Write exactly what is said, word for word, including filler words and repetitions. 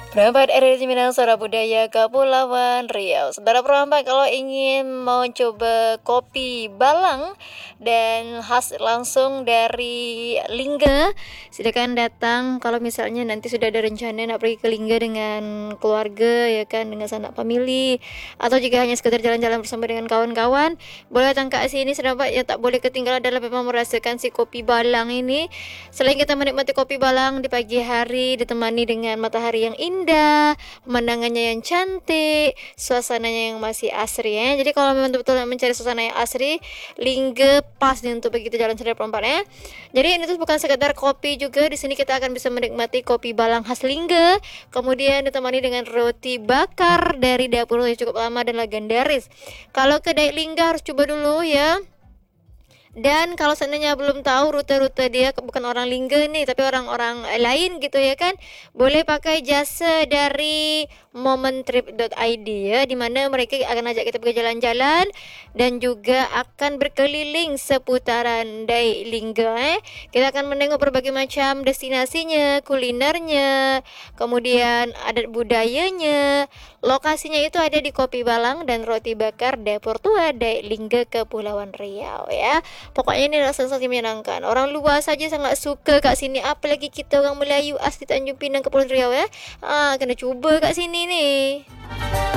Perempat R R Minang Suara Budaya Kepulauan Riau. Saudara perempat kalau ingin mau coba kopi Balang dan khas langsung dari Lingga, silakan datang. Kalau misalnya nanti sudah ada rencana nak pergi ke Lingga dengan keluarga, ya kan, dengan sanak famili, atau jika hanya sekedar jalan-jalan bersama dengan kawan-kawan, boleh datang ke sini. Saudara yang tak boleh ketinggalan adalah memang merasakan si kopi Balang ini. Selain kita menikmati kopi Balang di pagi hari ditemani dengan matahari yang indah, pemandangannya yang cantik, suasananya yang masih asri ya. Jadi kalau memang betul-betul mencari suasana yang asri, Lingga pas nih untuk begitu jalan saudara perempat ya. Jadi ini tuh bukan sekedar kopi juga, di sini kita akan bisa menikmati kopi Balang khas Lingga, kemudian ditemani dengan roti bakar dari dapur yang cukup lama dan legendaris. Kalau kedai Lingga harus coba dulu ya. Dan kalau seandainya belum tahu rute-rute dia, bukan orang Lingga nih tapi orang-orang lain gitu ya kan, boleh pakai jasa dari momentrip dot i d ya, dimana mereka akan ajak kita pergi jalan-jalan dan juga akan berkeliling seputaran Dai Lingga eh. Kita akan menengok berbagai macam destinasinya, kulinernya, kemudian adat budayanya. Lokasinya itu ada di Kopi Balang dan Roti Bakar Dapur Tua Dai Lingga Kepulauan Riau ya. Pokoknya ini adalah sensasi menyenangkan. Orang luar saja sangat suka kat sini, apalagi kita orang Melayu asli Tanjung Pinang Kepulauan Riau ya. Ah, kena cuba kat sini nih.